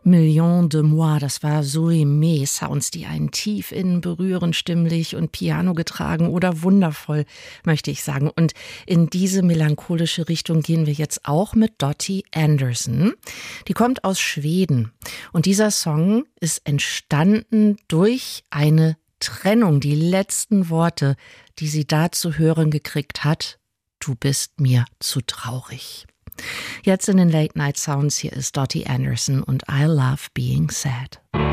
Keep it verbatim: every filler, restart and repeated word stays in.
Million de Moi, das war Zoe May, Sounds, die einen tief innen berühren, stimmlich und Piano getragen oder wundervoll, möchte ich sagen. Und in diese melancholische Richtung gehen wir jetzt auch mit Dottie Anderson. Die kommt aus Schweden und dieser Song ist entstanden durch eine Trennung, die letzten Worte, die sie da zu hören gekriegt hat: Du bist mir zu traurig. Jetzt in den Late Night Sounds, hier ist Dottie Anderson und I Love Being Sad.